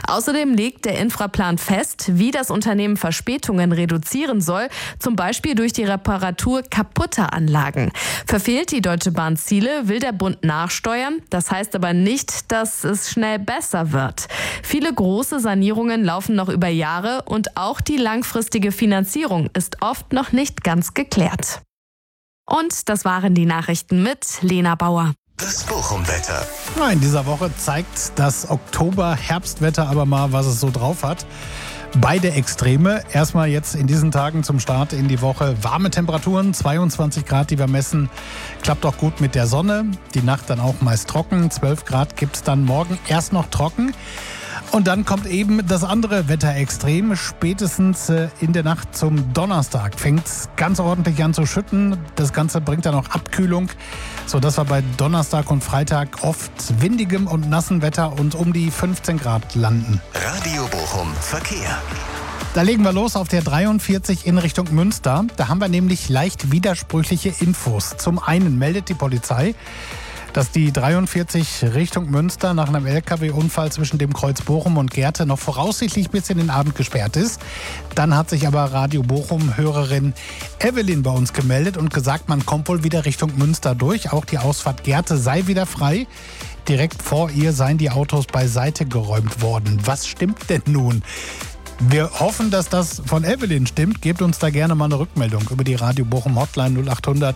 Außerdem legt der Infraplan fest, wie das Unternehmen Verspätungen reduzieren soll, zum Beispiel durch die Reparatur kaputter Anlagen. Verfehlt die Deutsche Bahn Ziele, will der Bund nachsteuern. Das heißt aber nicht, dass es schnell besser wird. Viele große Sanierungen laufen noch über Jahre und auch die langfristige Finanzierung ist oft noch nicht ganz geklärt. Und das waren die Nachrichten mit Lena Bauer. Das Bochum-Wetter. In dieser Woche zeigt das Oktober-Herbstwetter aber mal, was es so drauf hat. Beide Extreme. Erstmal jetzt in diesen Tagen zum Start in die Woche warme Temperaturen, 22 Grad, die wir messen. Klappt auch gut mit der Sonne. Die Nacht dann auch meist trocken. 12 Grad gibt es dann morgen erst noch trocken. Und dann kommt eben das andere Wetterextrem. Spätestens in der Nacht zum Donnerstag fängt es ganz ordentlich an zu schütten. Das Ganze bringt dann auch Abkühlung, sodass wir bei Donnerstag und Freitag oft windigem und nassen Wetter und um die 15 Grad landen. Radio Bochum Verkehr. Da legen wir los auf der 43 in Richtung Münster. Da haben wir nämlich leicht widersprüchliche Infos. Zum einen meldet die Polizei, dass die 43 Richtung Münster nach einem LKW-Unfall zwischen dem Kreuz Bochum und Gerte noch voraussichtlich bis in den Abend gesperrt ist. Dann hat sich aber Radio Bochum-Hörerin Evelyn bei uns gemeldet und gesagt, man kommt wohl wieder Richtung Münster durch. Auch die Ausfahrt Gerte sei wieder frei. Direkt vor ihr seien die Autos beiseite geräumt worden. Was stimmt denn nun? Wir hoffen, dass das von Evelyn stimmt. Gebt uns da gerne mal eine Rückmeldung über die Radio Bochum Hotline 0800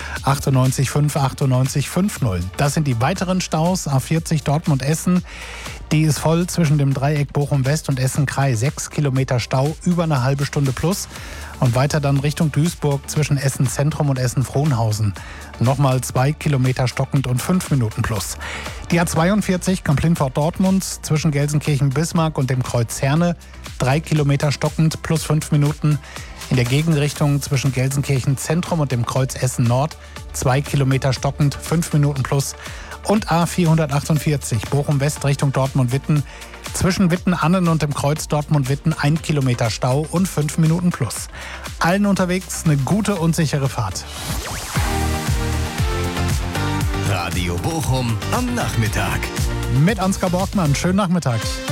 98 5 98 50. Das sind die weiteren Staus. A40 Dortmund-Essen. Die ist voll zwischen dem Dreieck Bochum-West und Essen-Kreis. 6 Kilometer Stau, über eine halbe Stunde plus. Und weiter dann Richtung Duisburg zwischen Essen-Zentrum und Essen-Frohnhausen. Nochmal 2 Kilometer stockend und 5 Minuten plus. Die A42 Kamp-Lindfort-Dortmund zwischen Gelsenkirchen-Bismarck und dem Kreuz Herne. 3 Kilometer stockend plus 5 Minuten. In der Gegenrichtung zwischen Gelsenkirchen-Zentrum und dem Kreuz Essen-Nord. 2 Kilometer stockend, 5 Minuten plus. Und A448 Bochum-West Richtung Dortmund-Witten. Zwischen Witten-Annen und dem Kreuz Dortmund-Witten 1 Kilometer Stau und 5 Minuten plus. Allen unterwegs eine gute und sichere Fahrt. Radio Bochum am Nachmittag. Mit Ansgar Borgmann. Schönen Nachmittag.